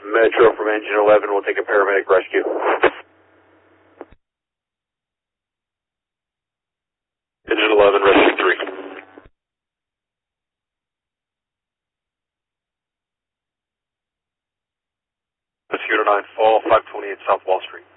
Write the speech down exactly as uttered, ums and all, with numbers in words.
Metro from Engine eleven, we'll take a paramedic rescue. Engine eleven, rescue three. Mosquito nine, fall five twenty-eight South Wall Street.